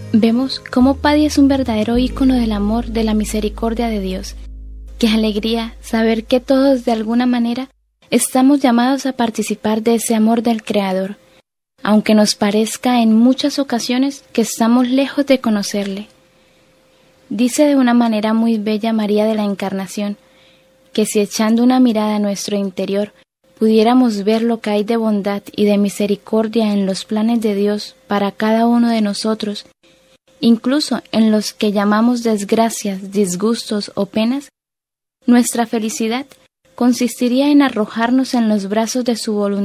Vemos cómo Paddy es un verdadero ícono del amor, de la misericordia de Dios. Qué alegría saber que todos de alguna manera estamos llamados a participar de ese amor del Creador, aunque nos parezca en muchas ocasiones que estamos lejos de conocerle. Dice de una manera muy bella María de la Encarnación, que si echando una mirada a nuestro interior pudiéramos ver lo que hay de bondad y de misericordia en los planes de Dios para cada uno de nosotros, incluso en los que llamamos desgracias, disgustos o penas, nuestra felicidad consistiría en arrojarnos en los brazos de su voluntad